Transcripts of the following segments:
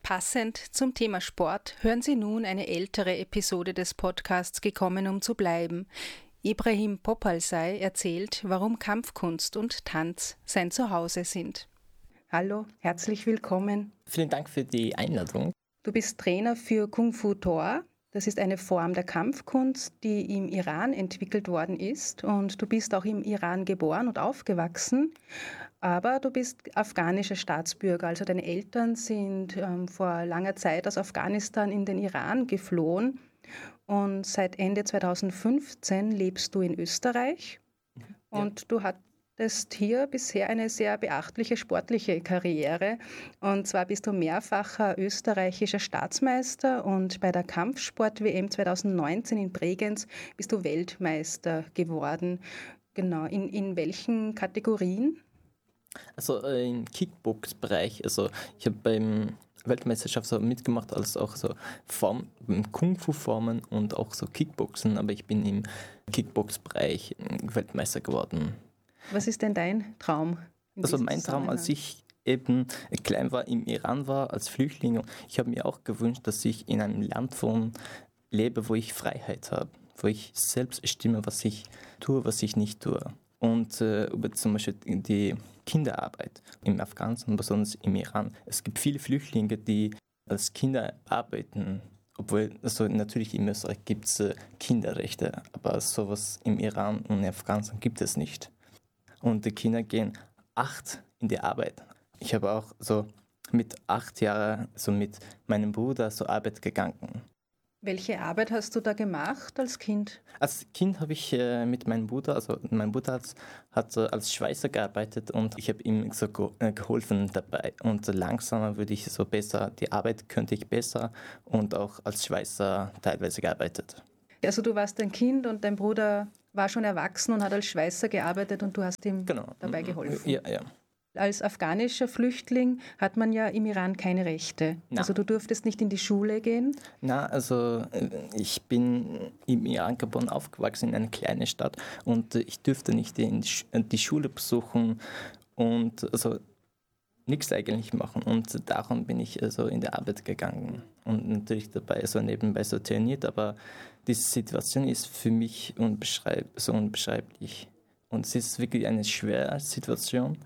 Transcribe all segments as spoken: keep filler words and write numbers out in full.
Passend zum Thema Sport hören Sie nun eine ältere Episode des Podcasts Gekommen, um zu bleiben. Ibrahim Popalzai erzählt, warum Kampfkunst und Tanz sein Zuhause sind. Hallo, herzlich willkommen. Vielen Dank für die Einladung. Du bist Trainer für Kung Fu Tor. Das ist eine Form der Kampfkunst, die im Iran entwickelt worden ist. Und du bist auch im Iran geboren und aufgewachsen. Aber du bist afghanischer Staatsbürger. Also deine Eltern sind ähm, vor langer Zeit aus Afghanistan in den Iran geflohen. Und seit Ende zweitausendfünfzehn lebst du in Österreich. Und ja. Du hattest hier bisher eine sehr beachtliche sportliche Karriere. Und zwar bist du mehrfacher österreichischer Staatsmeister und bei der Kampfsport-W M zweitausendneunzehn in Bregenz bist du Weltmeister geworden. Genau, in, in welchen Kategorien? Also äh, im Kickbox-Bereich, also ich habe beim Weltmeisterschaft so mitgemacht, als auch so Form, Kung-Fu-Formen und auch so Kickboxen, aber ich bin im Kickbox-Bereich Weltmeister geworden. Was ist denn dein Traum? Also mein Traum, als ich eben klein war, im Iran war, als Flüchtling, ich habe mir auch gewünscht, dass ich in einem Land von lebe, wo ich Freiheit habe, wo ich selbst bestimme, was ich tue, was ich nicht tue. Und äh, über zum Beispiel die Kinderarbeit im Afghanistan, besonders im Iran. Es gibt viele Flüchtlinge, die als Kinder arbeiten, obwohl also natürlich in Österreich gibt es äh, Kinderrechte, aber sowas im Iran und in Afghanistan gibt es nicht. Und die Kinder gehen acht in die Arbeit. Ich habe auch so mit acht Jahren so mit meinem Bruder zur Arbeit gegangen. Welche Arbeit hast du da gemacht als Kind? Als Kind habe ich äh, mit meinem Bruder, also mein Bruder hat, hat äh, als Schweißer gearbeitet und ich habe ihm so ge- äh, geholfen dabei. Und langsamer würde ich so besser, die Arbeit könnte ich besser und auch als Schweißer teilweise gearbeitet. Also du warst ein Kind und dein Bruder war schon erwachsen und hat als Schweißer gearbeitet und du hast ihm genau. dabei geholfen. Ja, ja. Als afghanischer Flüchtling hat man ja im Iran keine Rechte. Na. Also du durftest nicht in die Schule gehen? Na, also ich bin im Iran geboren, aufgewachsen in einer kleinen Stadt und ich dürfte nicht in die Schule besuchen und also nichts eigentlich machen. Und darum bin ich also in die Arbeit gegangen und natürlich dabei so nebenbei so trainiert, aber diese Situation ist für mich unbeschreib- so unbeschreiblich. Und es ist wirklich eine schwere Situation.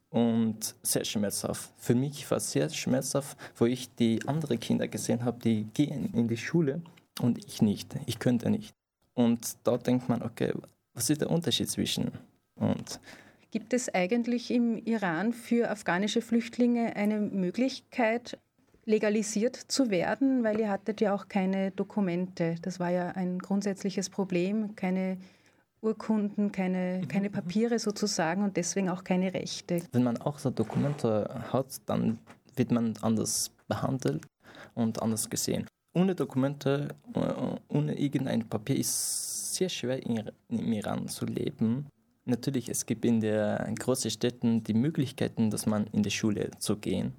Und sehr schmerzhaft. Für mich war es sehr schmerzhaft, wo ich die anderen Kinder gesehen habe, die gehen in die Schule und ich nicht. Ich könnte nicht. Und da denkt man, okay, was ist der Unterschied zwischen? Und gibt es eigentlich im Iran für afghanische Flüchtlinge eine Möglichkeit, legalisiert zu werden? Weil ihr hattet ja auch keine Dokumente. Das war ja ein grundsätzliches Problem, keine Urkunden, keine, keine Papiere sozusagen und deswegen auch keine Rechte. Wenn man auch so Dokumente hat, dann wird man anders behandelt und anders gesehen. Ohne Dokumente, ohne irgendein Papier ist sehr schwer im Iran zu leben. Natürlich, es gibt in den großen Städten die Möglichkeiten, dass man in die Schule zu gehen.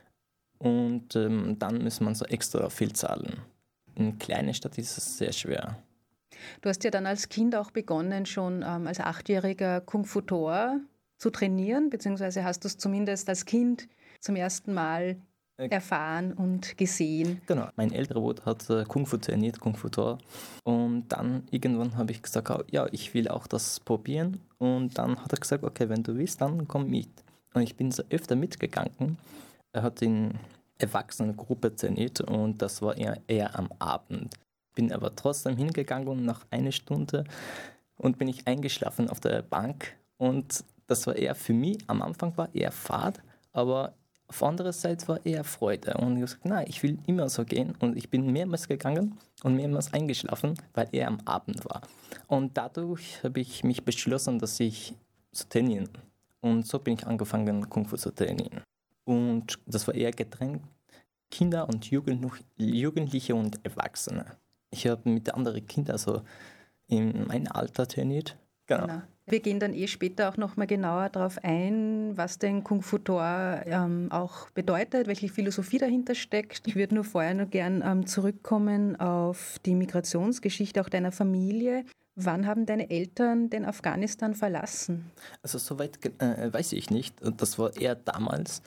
Und ähm, dann muss man so extra viel zahlen. In kleinen Städten ist es sehr schwer. Du hast ja dann als Kind auch begonnen, schon ähm, als Achtjähriger Kung Fu Tor zu trainieren, beziehungsweise hast du es zumindest als Kind zum ersten Mal erfahren und gesehen. Genau, mein älterer Bruder hat äh, Kung Fu trainiert, Kung Fu Tor. Und dann irgendwann habe ich gesagt, oh, ja, ich will auch das probieren. Und dann hat er gesagt, okay, wenn du willst, dann komm mit. Und ich bin so öfter mitgegangen. Er hat in Erwachsenengruppe trainiert und das war eher, eher am Abend. Bin aber trotzdem hingegangen nach einer Stunde und bin ich eingeschlafen auf der Bank. Und das war eher für mich, am Anfang war eher Fahrt, aber auf der anderen Seite war eher Freude. Und ich habe gesagt, nein, ich will immer so gehen. Und ich bin mehrmals gegangen und mehrmals eingeschlafen, weil er am Abend war. Und dadurch habe ich mich beschlossen, dass ich zu trainieren. Und so bin ich angefangen, Kung Fu zu trainieren. Und das war eher getrennt, Kinder und Jugendliche und Erwachsene. Ich habe mit anderen Kindern also in meinem Alter trainiert. Genau. Genau. Wir gehen dann eh später auch nochmal genauer darauf ein, was denn Kung Fu Tor ähm, auch bedeutet, welche Philosophie dahinter steckt. Ich würde nur vorher noch gern ähm, zurückkommen auf die Migrationsgeschichte auch deiner Familie. Wann haben deine Eltern denn Afghanistan verlassen? Also soweit äh, weiß ich nicht. Das war eher damals.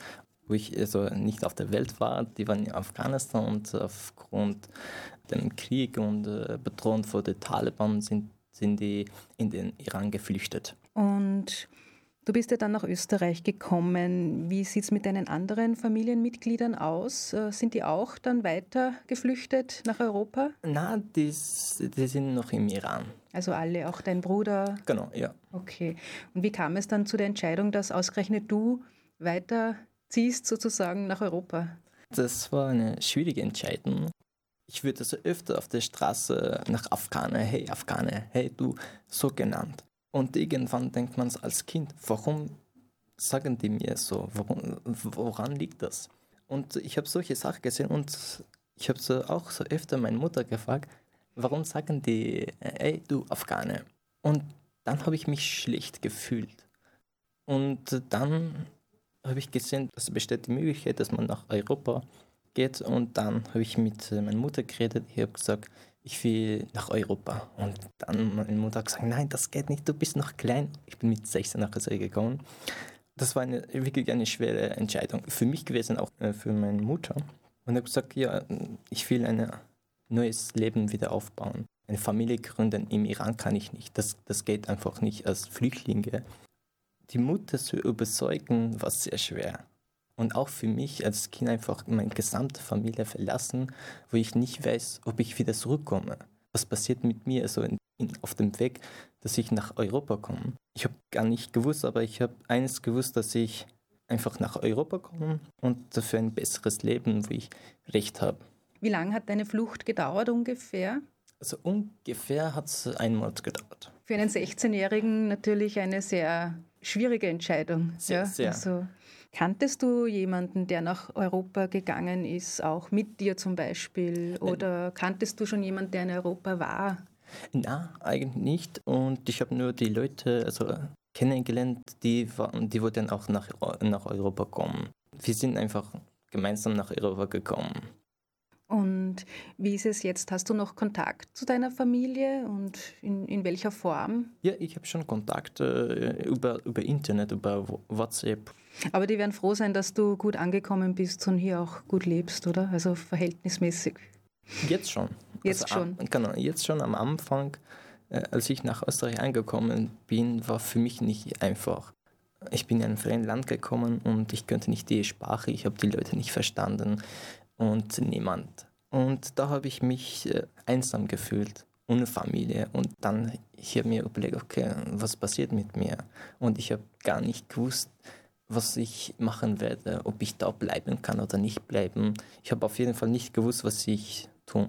wo ich also nicht auf der Welt war. Die waren in Afghanistan und aufgrund dem Krieg und äh, Bedrohung von den Taliban sind, sind die in den Iran geflüchtet. Und du bist ja dann nach Österreich gekommen. Wie sieht es mit deinen anderen Familienmitgliedern aus? Äh, Sind die auch dann weiter geflüchtet nach Europa? Na, die, s- die sind noch im Iran. Also alle, auch dein Bruder? Genau, ja. Okay. Und wie kam es dann zu der Entscheidung, dass ausgerechnet du weiterziehst sozusagen nach Europa? Das war eine schwierige Entscheidung. Ich würde so öfter auf der Straße nach Afghaner, hey Afghaner, hey du, so genannt. Und irgendwann denkt man als Kind, warum sagen die mir so? Warum, woran liegt das? Und ich habe solche Sachen gesehen und ich habe so auch so öfter meine Mutter gefragt, warum sagen die, ey du Afghaner? Und dann habe ich mich schlecht gefühlt. Und dann habe ich gesehen, es besteht die Möglichkeit, dass man nach Europa geht. Und dann habe ich mit äh, meiner Mutter geredet. Ich habe gesagt, ich will nach Europa. Und dann meine Mutter hat gesagt, nein, das geht nicht, du bist noch klein. Ich bin mit sechzehn nach Israel gekommen. Das war eine, wirklich eine schwere Entscheidung. Für mich gewesen, auch äh, für meine Mutter. Und ich habe gesagt, ja, ich will ein neues Leben wieder aufbauen. Eine Familie gründen im Iran kann ich nicht. Das, das geht einfach nicht als Flüchtlinge. Die Mutter zu überzeugen, war sehr schwer. Und auch für mich als Kind einfach meine gesamte Familie verlassen, wo ich nicht weiß, ob ich wieder zurückkomme. Was passiert mit mir also in, in, auf dem Weg, dass ich nach Europa komme? Ich habe gar nicht gewusst, aber ich habe eines gewusst, dass ich einfach nach Europa komme und für ein besseres Leben, wo ich Recht habe. Wie lange hat deine Flucht gedauert ungefähr? Also ungefähr hat es einen Monat gedauert. Für einen sechzehnjährigen natürlich eine sehr schwierige Entscheidung. Sehr, ja, sehr. Also, kanntest du jemanden, der nach Europa gegangen ist, auch mit dir zum Beispiel? Oder kanntest du schon jemanden, der in Europa war? Na, eigentlich nicht. Und ich habe nur die Leute also, kennengelernt, die, waren, die wollten auch nach, nach Europa kommen. Wir sind einfach gemeinsam nach Europa gekommen. Und wie ist es jetzt? Hast du noch Kontakt zu deiner Familie und in, in welcher Form? Ja, ich habe schon Kontakt äh, über, über Internet, über WhatsApp. Aber die werden froh sein, dass du gut angekommen bist und hier auch gut lebst, oder? Also verhältnismäßig. Jetzt schon. Jetzt also, schon. Am, genau, jetzt schon am Anfang, äh, als ich nach Österreich angekommen bin, war für mich nicht einfach. Ich bin in ein fremdes Land gekommen und ich könnte nicht die Sprache, ich habe die Leute nicht verstanden und niemand. Und da habe ich mich äh, einsam gefühlt, ohne Familie. Und dann ich habe mir überlegt, okay, was passiert mit mir? Und ich habe gar nicht gewusst, was ich machen werde, ob ich da bleiben kann oder nicht bleiben. Ich habe auf jeden Fall nicht gewusst, was ich tun.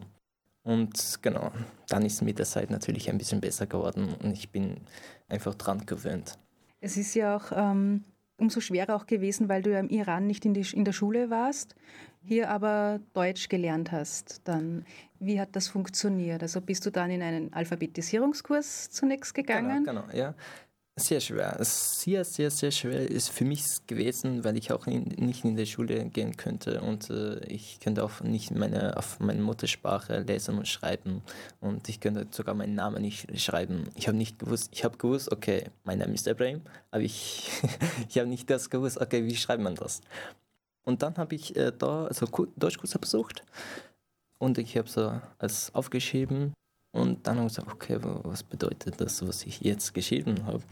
Und genau, dann ist mit der Zeit natürlich ein bisschen besser geworden und ich bin einfach dran gewöhnt. Es ist ja auch ähm, umso schwerer auch gewesen, weil du ja im Iran nicht in, die, in der Schule warst, hier aber Deutsch gelernt hast. Dann, wie hat das funktioniert? Also bist du dann in einen Alphabetisierungskurs zunächst gegangen? Genau, genau, ja. Sehr schwer. Sehr, sehr, sehr schwer ist für mich gewesen, weil ich auch in, nicht in die Schule gehen könnte und äh, ich könnte auch nicht meine, auf meine Muttersprache lesen und schreiben und ich könnte sogar meinen Namen nicht schreiben. Ich habe nicht gewusst, ich habe gewusst, okay, mein Name ist Ibrahim, aber ich, ich habe nicht das gewusst, okay, wie schreibt man das? Und dann habe ich äh, da also Deutschkurse besucht und ich habe so als aufgeschrieben und dann habe ich gesagt, okay, was bedeutet das, was ich jetzt geschrieben habe?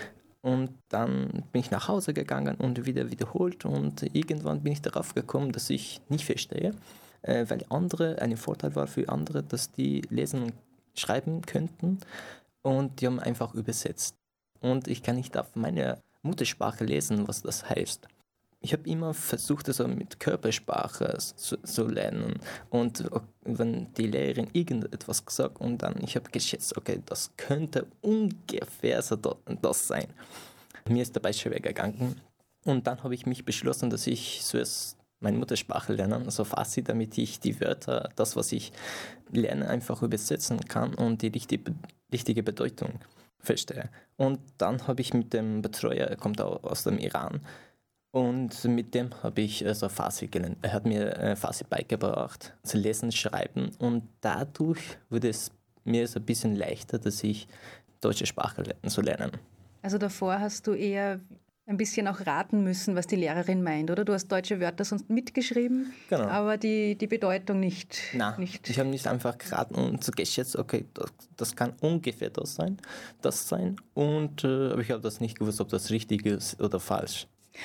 Und dann bin ich nach Hause gegangen und wieder wiederholt und irgendwann bin ich darauf gekommen, dass ich nicht verstehe, äh, weil andere, ein Vorteil war für andere, dass die lesen und schreiben könnten und die haben einfach übersetzt. Und ich kann nicht auf meine Muttersprache lesen, was das heißt. Ich habe immer versucht, also mit Körpersprache zu, zu lernen. Und wenn die Lehrerin irgendetwas gesagt und dann, ich habe geschätzt, okay, das könnte ungefähr so das sein. Mir ist dabei schwer gegangen. Und dann habe ich mich beschlossen, dass ich zuerst meine Muttersprache lerne, also Farsi, damit ich die Wörter, das, was ich lerne, einfach übersetzen kann und die richtige, richtige Bedeutung verstehe. Und dann habe ich mit dem Betreuer, er kommt aus dem Iran, und mit dem habe ich also Farsi gelernt. Er hat mir äh, Farsi beigebracht, zu lesen, schreiben. Und dadurch wurde es mir so ein bisschen leichter, dass ich deutsche Sprache lernen, zu lernen. Also davor hast du eher ein bisschen auch raten müssen, was die Lehrerin meint, oder? Du hast deutsche Wörter sonst mitgeschrieben, Genau. aber die, die Bedeutung nicht. Nein, nicht. ich habe nicht einfach geraten und so geschätzt, okay, das, das kann ungefähr das sein, das sein. Und, äh, aber ich habe das nicht gewusst, ob das richtig ist oder falsch.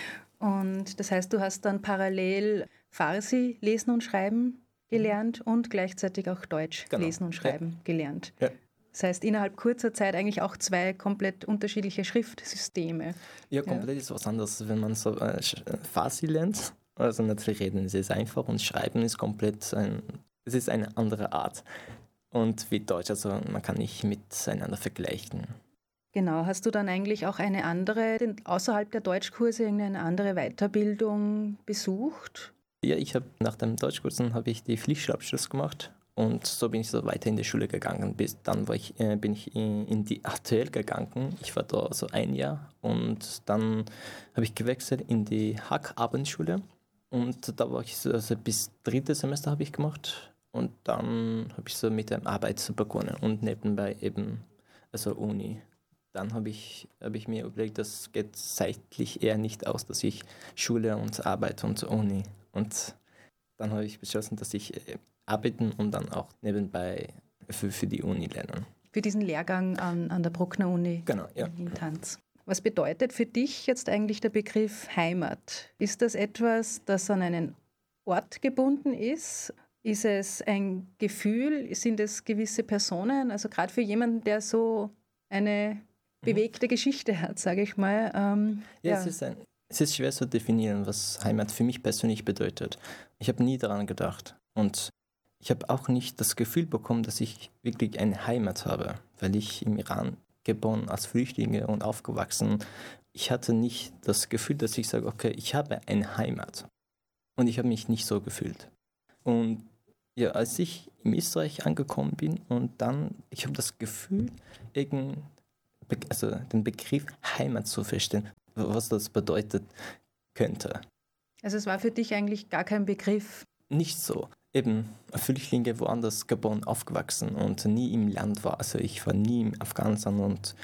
Und das heißt, du hast dann parallel Farsi lesen und schreiben gelernt und gleichzeitig auch Deutsch Genau. lesen und schreiben Ja. gelernt. Ja. Das heißt, innerhalb kurzer Zeit eigentlich auch zwei komplett unterschiedliche Schriftsysteme. Ja, komplett ja. ist was anderes, wenn man so äh, Farsi lernt. Also natürlich reden ist es einfach und schreiben ist komplett ein, es ist eine andere Art. Und wie Deutsch, also man kann nicht miteinander vergleichen. Genau, hast du dann eigentlich auch eine andere, außerhalb der Deutschkurse, irgendeine andere Weiterbildung besucht? Ja, ich habe nach dem Deutschkursen habe ich die Pflichtschulabschluss gemacht. Und so bin ich so weiter in die Schule gegangen. Bis dann war ich, äh, bin ich in, in die A T L gegangen. Ich war da so ein Jahr und dann habe ich gewechselt in die Hack-Abendschule. Und da war ich so, also bis dritte Semester habe ich gemacht. Und dann habe ich so mit der Arbeit begonnen und nebenbei eben also Uni. Dann habe ich, hab ich mir überlegt, das geht zeitlich eher nicht aus, dass ich Schule und Arbeit und Uni. Und dann habe ich beschlossen, dass ich äh, arbeiten und dann auch nebenbei für, für die Uni lernen. Für diesen Lehrgang an, an der Bruckner Uni genau, ja. in Tanz. Was bedeutet für dich jetzt eigentlich der Begriff Heimat? Ist das etwas, das an einen Ort gebunden ist? Ist es ein Gefühl? Sind es gewisse Personen? Also gerade für jemanden, der so eine bewegte mhm. Geschichte hat, sage ich mal. Ähm, ja, ja. Es, ist ein, es ist schwer zu definieren, was Heimat für mich persönlich bedeutet. Ich habe nie daran gedacht. Und ich habe auch nicht das Gefühl bekommen, dass ich wirklich eine Heimat habe, weil ich im Iran geboren als Flüchtlinge und aufgewachsen. Ich hatte nicht das Gefühl, dass ich sage, okay, ich habe eine Heimat. Und ich habe mich nicht so gefühlt. Und ja, als ich in Österreich angekommen bin und dann, ich habe das Gefühl, irgend, also den Begriff Heimat zu verstehen, was das bedeutet könnte. Also es war für dich eigentlich gar kein Begriff? Nicht so. Eben, Flüchtlinge woanders geboren, aufgewachsen und nie im Land war. Also ich war nie in Afghanistan und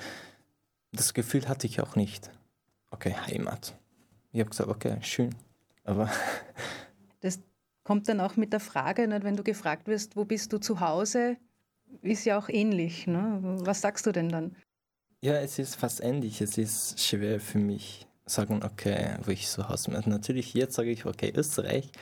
das Gefühl hatte ich auch nicht. Okay, Heimat. Ich habe gesagt, okay, schön, aber... Das kommt dann auch mit der Frage, nicht, wenn du gefragt wirst, wo bist du zu Hause, ist ja auch ähnlich. Ne? Was sagst du denn dann? Ja, es ist fast ähnlich. Es ist schwer für mich sagen, okay, wo ich zu Hause bin. Natürlich, jetzt sage ich, okay, Österreich,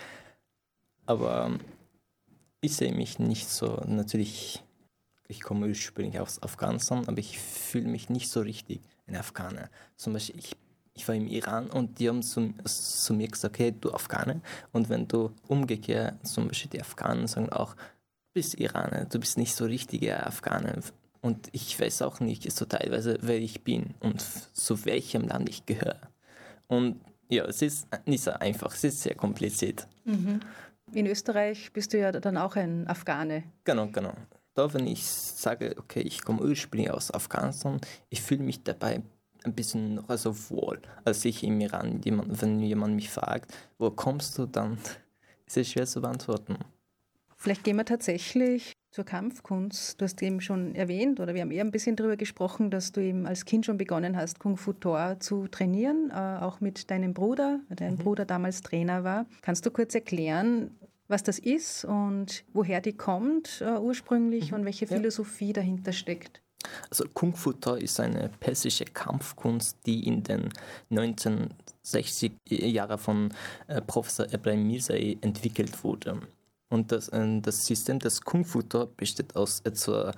aber ich sehe mich nicht so, natürlich, ich komme ursprünglich aus Afghanistan, aber ich fühle mich nicht so richtig ein Afghaner. Zum Beispiel, ich, ich war im Iran und die haben zu, zu mir gesagt, okay, du Afghaner. Und wenn du umgekehrt, zum Beispiel die Afghanen sagen auch, du bist Iraner, du bist nicht so richtiger Afghaner. Und ich weiß auch nicht so teilweise, wer ich bin und zu welchem Land ich gehöre. Und ja, es ist nicht so einfach, es ist sehr kompliziert. Mhm. In Österreich bist du ja dann auch ein Afghane. Genau, genau. Da, wenn ich sage, okay, ich komme ursprünglich aus Afghanistan, ich fühle mich dabei ein bisschen noch so wohl, als ich im Iran, jemand, wenn jemand mich fragt, wo kommst du, dann ist es schwer zu beantworten. Vielleicht gehen wir tatsächlich zur Kampfkunst. Du hast eben schon erwähnt, oder wir haben eher ein bisschen darüber gesprochen, dass du eben als Kind schon begonnen hast, Kung Fu Tor zu trainieren, äh, auch mit deinem Bruder, weil dein mhm. Bruder damals Trainer war. Kannst du kurz erklären, was das ist und woher die kommt äh, ursprünglich mhm. und welche Philosophie ja. dahinter steckt? Also Kung Fu Tor ist eine persische Kampfkunst, die in den neunzehnhundertsechzig Jahren von äh, Professor Ebrahim Mirzai entwickelt wurde. Und das, äh, das System des Kung Fu Tor besteht aus etwa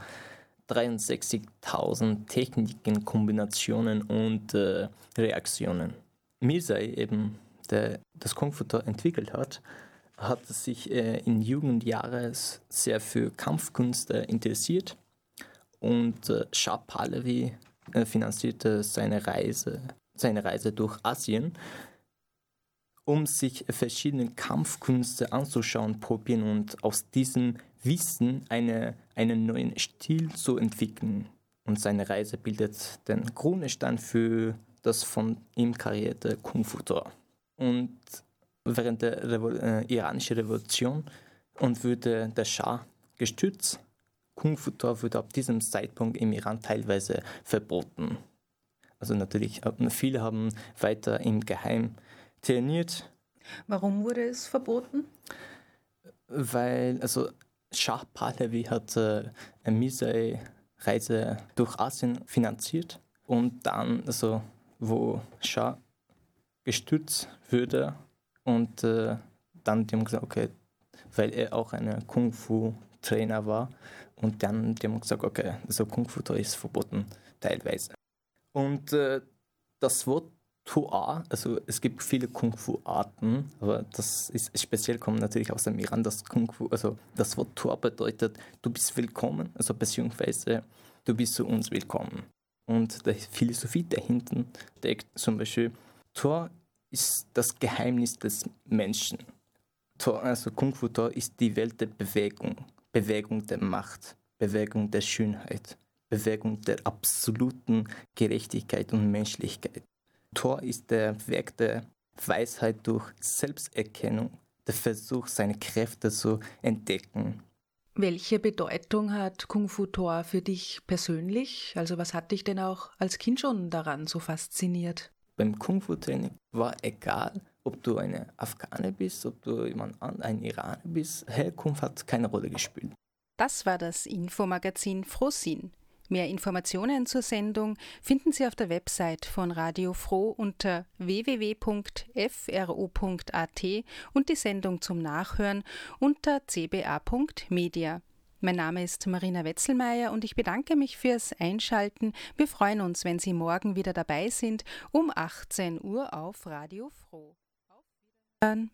dreiundsechzigtausend Techniken, Kombinationen und äh, Reaktionen. Mirzai, eben, der das Kung Fu Tor entwickelt hat, hat sich äh, in Jugendjahren sehr für Kampfkunst äh, interessiert und äh, Shah Pahlavi äh, finanzierte seine Reise, seine Reise durch Asien, um sich verschiedene Kampfkünste anzuschauen, probieren und aus diesem Wissen eine, einen neuen Stil zu entwickeln. Und seine Reise bildet den Grundstein für das von ihm kreierte Kung Fu Tor. Und während der Revo- äh, iranischen Revolution und wurde der Schah gestürzt, Kung Fu Tor wurde ab diesem Zeitpunkt im Iran teilweise verboten. Also natürlich, äh, viele haben weiter im Geheim trainiert. Warum wurde es verboten? Weil, also Schah Pahlavi hat äh, eine Mirsai-Reise durch Asien finanziert und dann, also wo Schah gestürzt würde und äh, dann die haben gesagt, okay, weil er auch ein Kung-Fu-Trainer war und dann die haben gesagt, okay, also Kung-Fu ist verboten, teilweise. Und äh, das Wort Toa, also es gibt viele Kung-Fu-Arten, aber das ist speziell kommt natürlich aus dem Iran, das Kung-Fu, also das Wort Toa bedeutet, du bist willkommen, also beziehungsweise du bist zu uns willkommen. Und die Philosophie dahinter steckt zum Beispiel, Toa ist das Geheimnis des Menschen. Tor, also Kung-Fu-Tor ist die Welt der Bewegung, Bewegung der Macht, Bewegung der Schönheit, Bewegung der absoluten Gerechtigkeit und Menschlichkeit. Tor ist der Weg der Weisheit durch Selbsterkennung, der Versuch, seine Kräfte zu entdecken. Welche Bedeutung hat Kung Fu Tor für dich persönlich? Also was hat dich denn auch als Kind schon daran so fasziniert? Beim Kung-Fu-Training war egal, ob du eine Afghane bist, ob du jemand an, ein Iraner bist, Herkunft hat keine Rolle gespielt. Das war das Infomagazin Frohsinn. Mehr Informationen zur Sendung finden Sie auf der Website von Radio Froh unter w w w punkt f r o punkt a t und die Sendung zum Nachhören unter c b a punkt media. Mein Name ist Marina Wetzelmeier und ich bedanke mich fürs Einschalten. Wir freuen uns, wenn Sie morgen wieder dabei sind um achtzehn Uhr auf Radio Froh. Auf Wiederhören.